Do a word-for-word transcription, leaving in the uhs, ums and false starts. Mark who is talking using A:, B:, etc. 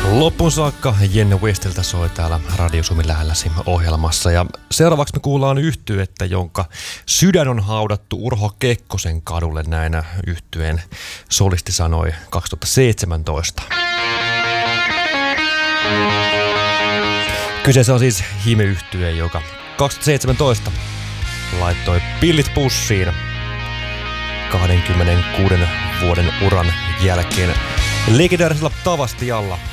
A: Loppuun saakka Jenne Westiltä soi täällä Radio Suomi lähelläsi ohjelmassa. Ja seuraavaksi me kuullaan yhtyettä, jonka sydän on haudattu Urho Kekkosen kadulle, näinä yhtyeen solisti sanoi kaksituhattaseitsemäntoista. Kyseessä on siis Hime-yhtye, joka kaksituhattaseitsemäntoista laittoi pillit pussiin kaksikymmentäkuuden vuoden uran jälkeen legendaarisella Tavastialla.